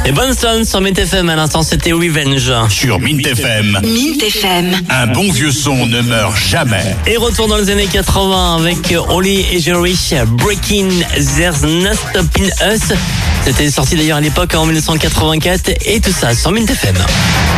Et bonne son sur Mint FM, à l'instant c'était Revenge. Sur Mint FM, Mint FM. un bon vieux son ne meurt jamais. Et retour dans les années 80 avec Holly et Jerry, Breaking There's No Stopping Us. C'était sorti d'ailleurs à l'époque en 1984 et tout ça sur Mint FM.